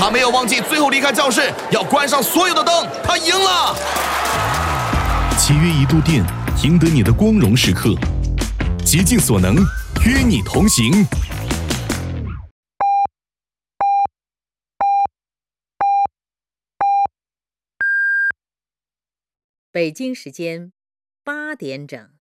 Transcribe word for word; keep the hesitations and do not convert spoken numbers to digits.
他没有忘记最后离开教室要关上所有的灯，他赢了。 契约一度电，赢得你的光荣时刻。竭尽所能，与你同行。 北京时间八点整。